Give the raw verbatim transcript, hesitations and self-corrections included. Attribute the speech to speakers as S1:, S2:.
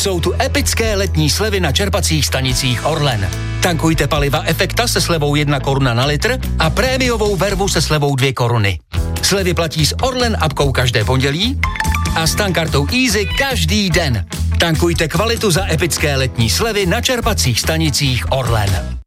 S1: Jsou tu epické letní slevy na čerpacích stanicích Orlen. Tankujte paliva Efekta se slevou jedna koruna na litr a prémiovou vervu se slevou dvě koruny. Slevy platí s Orlen apkou každé pondělí a s tankartou Easy každý den. Tankujte kvalitu za epické letní slevy na čerpacích stanicích Orlen.